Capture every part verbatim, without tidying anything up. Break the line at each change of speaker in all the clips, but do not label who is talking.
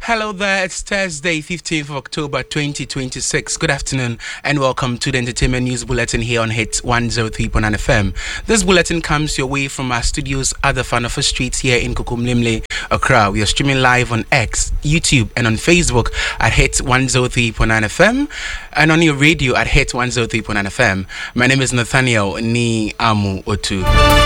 Hello there, it's Thursday, fifteenth of October, twenty twenty-six. Good afternoon and welcome to the Entertainment News Bulletin here on Hit one oh three point nine F M. This bulletin comes your way from our studios at the Fanofa Street here in Kukumlimle, Accra. We are streaming live on X, YouTube and on Facebook at Hit one oh three point nine F M and on your radio at Hit one oh three point nine F M. My name is Nathaniel Ni Amu Otu.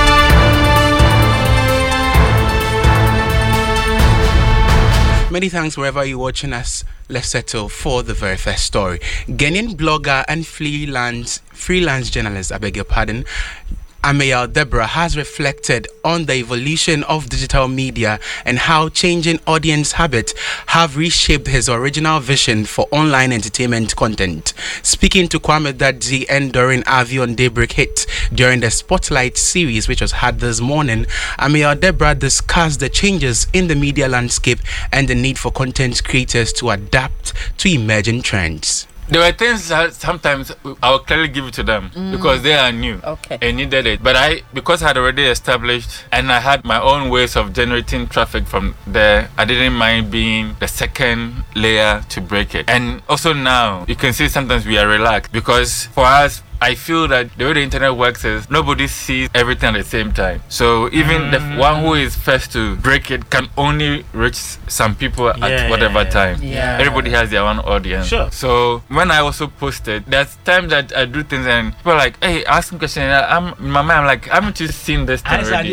Many thanks wherever you're watching us. Let's settle for the very first story. Ghanaian blogger and freelance freelance journalist, I beg your pardon, Ameyaw Deborah has reflected on the evolution of digital media and how changing audience habits have reshaped his original vision for online entertainment content. Speaking to Kwame Dadzi and Doreen Avi on Daybreak Hit during the Spotlight series, which was had this morning, Ameyaw Deborah discussed the changes in the media landscape and the need for content creators to adapt to emerging trends.
There were things that sometimes I would clearly give it to them mm. because they are new
okay.
and needed it. But I, because I had already established and I had my own ways of generating traffic from there, I didn't mind being the second layer to break it. And also now, you can see sometimes we are relaxed because for us, I feel that the way the internet works is nobody sees everything at the same time. So even mm. the one who is first to break it can only reach some people yeah, at whatever
yeah,
time.
Yeah.
Everybody has their own audience.
Sure.
So when I also posted, there's times that I do things and people are like, hey, ask me a question. And I'm, in my mind, I'm like, haven't you seen this thing already?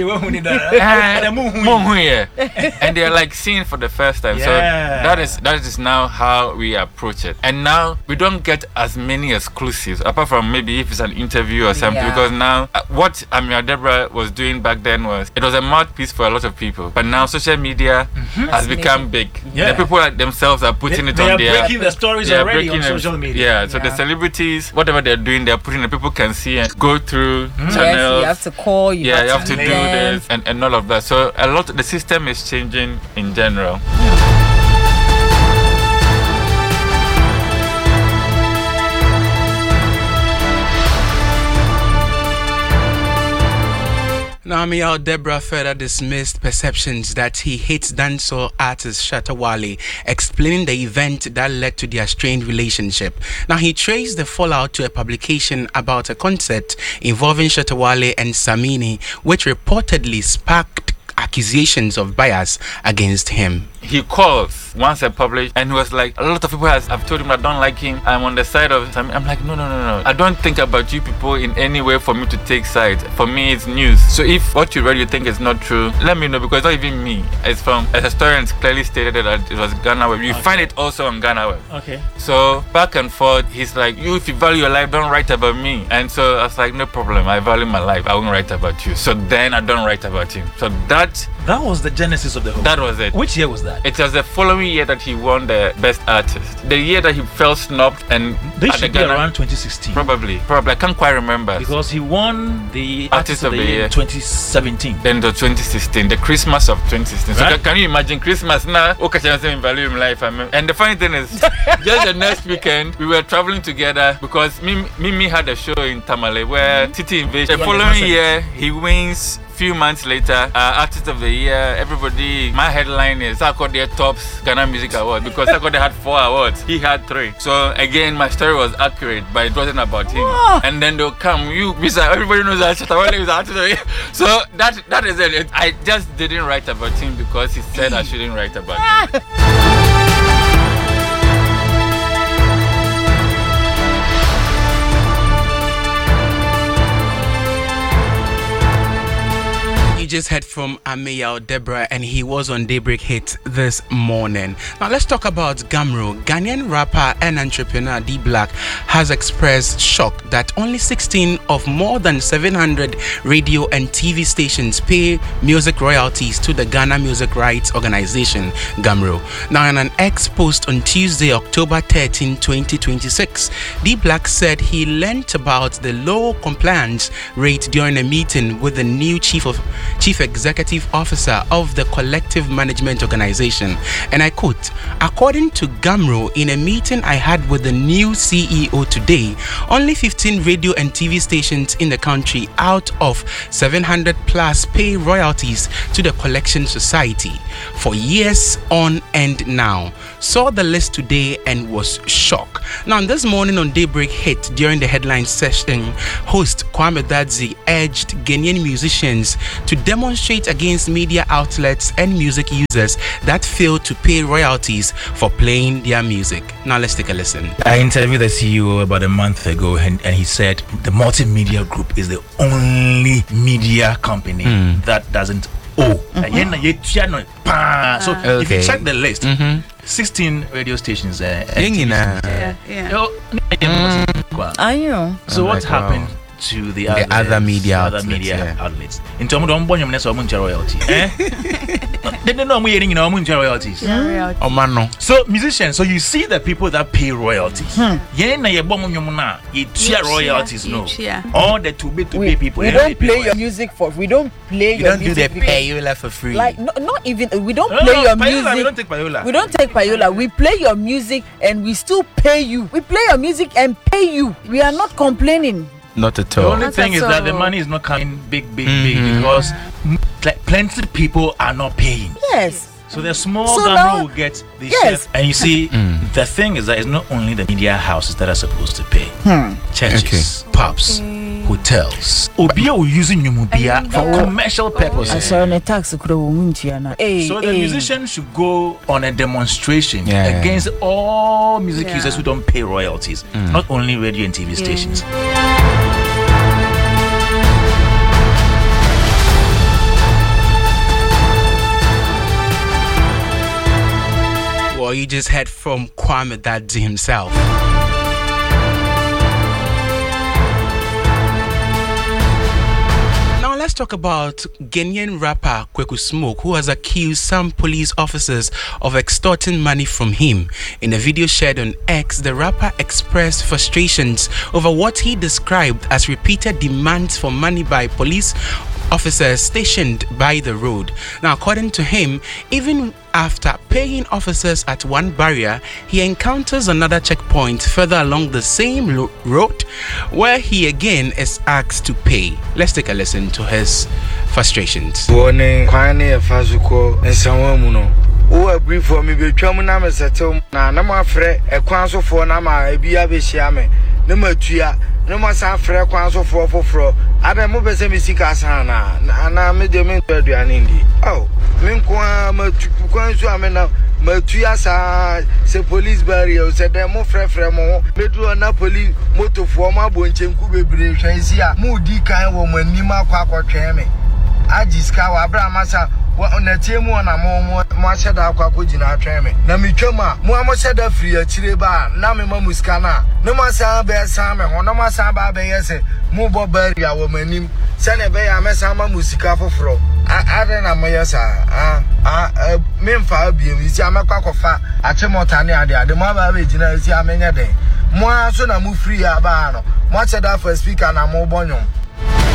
And they're like seeing it for the first time. Yeah. So that is that is now how we approach it. And now we don't get as many exclusives, apart from maybe if it's an interview or something, yeah. because now uh, what Ameyaw Deborah was doing back then was it was a mouthpiece for a lot of people, but now social media mm-hmm. has That's become amazing. big. Yeah. The people like themselves are putting
they,
it
they
on
are
their
breaking the stories already on social
them,
media.
Yeah, so
yeah.
the celebrities, whatever they're doing, they're putting it. People can see and go through mm-hmm. channels.
Yes, you have to call. You
yeah,
have
you have
to,
to do this and, and all of that. So a lot. The system is changing in general.
Yeah.
Now, Ameyaw Deborah further dismissed perceptions that he hates dancehall artist Shatta Wale, explaining the event that led to their strained relationship. Now, he traced the fallout to a publication about a concert involving Shatta Wale and Samini, which reportedly sparked accusations of bias against him.
He calls once I published and he was like, a lot of people has, I've told him I don't like him, I'm on the side of Samini. I'm like, no, no, no, no. I don't think about you people in any way for me to take sides. For me, it's news. So if what you read you think is not true, let me know, because it's not even me. It's from a historian clearly stated that it was Ghana Web. You okay. find it also on Ghana Web.
Okay.
So back and forth, he's like, you, if you value your life, don't write about me. And so I was like, no problem. I value my life. I won't write about you. So then I don't write about him. So that
that was the genesis of the whole.
That was it.
Which year was that?
It was the following year that he won the Best Artist. The year that he felt snubbed, and
this should be Ghana, around twenty sixteen.
Probably, probably. I can't quite remember.
Because he won the
Artist, Artist of, of the, the Year in
twenty seventeen.
Then to twenty sixteen, the Christmas of twenty sixteen. Right? So can, can you imagine Christmas now? Okay, I'm value in life. And the funny thing is, just the next weekend we were traveling together because Mimi had a show in Tamale where Titi Invasion. The following year he wins. Few months later, uh, Artist of the Year, everybody, my headline is Sarkodie tops Ghana Music Award because Sarkodie had four awards, he had three. So again, my story was accurate, but it wasn't about him. Oh. And then they'll come, you, Mister Everybody knows that Shatta Wale is Artist of the Year. So that that is it. I just didn't write about him because he said I shouldn't write about him.
Just heard from Ameyaw Deborah and he was on Daybreak Hit this morning. Now let's talk about Gamro. Ghanaian rapper and entrepreneur D Black has expressed shock that only sixteen of more than seven hundred radio and T V stations pay music royalties to the Ghana Music Rights Organization, Gamro. Now in an X post on Tuesday, October thirteenth, twenty twenty-six, D Black said he learnt about the low compliance rate during a meeting with the new chief of Chief Executive Officer of the Collective Management Organization. And I quote, according to Gamro, in a meeting I had with the new C E O today, only fifteen radio and T V stations in the country out of seven hundred plus pay royalties to the Collection Society for years on end now. Saw the list today and was shocked. Now, this morning on Daybreak Hit, during the headline session, host Kwame Dadzi urged Ghanaian musicians to demonstrate against media outlets and music users that fail to pay royalties for playing their music. Now, let's take a listen.
I interviewed the C E O about a month ago, and, and he said the multimedia group is the only media company mm. that doesn't owe. Mm-hmm. So okay. If you check the list, mm-hmm. sixteen radio stations. Uh,
yeah,
yeah. Mm. I know.
So what like, happened? Wow. To the,
the other media
other
outlets,
media
yeah.
outlets. In terms of royalty, eh? They don't know we know royalties.
Yeah.
Oh man, no.
So musicians, so you see the people that pay royalties. Yeah, na ye bomo nyomuna, you share royalties, no. All the to be to pay people.
We don't play your music for. We don't play
you
your
don't
music.
do the payola for free.
Like no, not even. We don't play your music.
We don't take payola.
We don't take payola. We play your music and we still pay you. We play your music and pay you. We are not complaining.
Not at all.
The only
not
thing is
all.
that the money is not coming big, big,
mm-hmm.
big because like plenty of people are not paying.
Yes.
So the small
so
Gamro will get the
yes.
chef. And you see, mm. the thing is that it's not only the media houses that are supposed to pay.
Hmm.
Churches, okay. pubs, okay. hotels. Obia will using Numubia for commercial purposes.
I saw a tax. So
the musicians should go on a demonstration
yeah.
against all music
yeah.
users who don't pay royalties, mm. not only radio and T V stations.
Yeah.
Well, you just heard from Kwame Dadzi himself. Now let's talk about Ghanaian rapper Kweku Smoke, who has accused some police officers of extorting money from him. In a video shared on X, the rapper expressed frustrations over what he described as repeated demands for money by police officers stationed by the road. Now, according to him, even after paying officers at one barrier, he encounters another checkpoint further along the same lo- road where he again is asked to pay. Let's take a listen to his frustrations.
Warning, Kwani Fazuko and Sawamuno. Oh, brief for me, be Chamunam settle. Now, no more fre, a council for Nama, a Biabishame, no more Tia. No more San Fre Council for for fro. Ada mo bese mi sika sana na me de me do anindi. Oh, me kwa ma kwa nso amena ma tuya sa se police barrier se dem mo fre fre mo me do na police motofo mo abonchenku bebre hwansi a mo di kan wo manim akwa akotwen me. Ajiska wa bra masa wa na tie mu na mo mo aheda akwa kogina atwen me. Na mi twama mo amoseda free akire ba na me ma muska na. No ma sa be sa me ho no ma sa ba be yese mo bo barrier wo manim se ne be ya me sa ma musika foforo. Ade na mo yesa ah ah me mfa abiem isi amekwa kofa achemota ne ade ade mo ba be gina isi amenye den. Mo aso na mo free aba no. Mo acheda for speaker na mo bonyom.